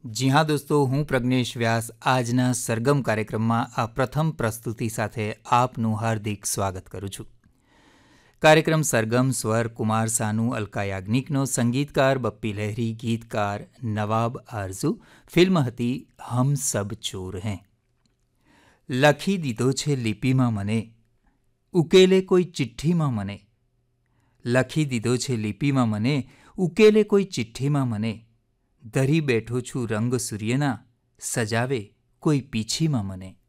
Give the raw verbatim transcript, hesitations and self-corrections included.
જી હા દોસ્તો, હું પ્રજ્ઞેશ વ્યાસ આજના સરગમ કાર્યક્રમમાં આ પ્રથમ પ્રસ્તુતિ સાથે આપનું હાર્દિક સ્વાગત કરું છું. કાર્યક્રમ સરગમ સ્વર કુમાર સાનુ, અલકા યાજ્ઞિકનો, સંગીતકાર બપ્પી લહેરી, ગીતકાર નવાબ આરઝુ. ફિલ્મ હતી હમ સબ ચોર હૈ. લખી દીધો છે લિપિમાં મને, ઉકેલે કોઈ ચિઠ્ઠીમાં મને. લખી દીધો છે લિપિમાં મને, ઉકેલે કોઈ ચિઠ્ઠીમાં મને. ધરી બેઠો છું રંગ સૂર્યના, સજાવે કોઈ પીછીમાં મને.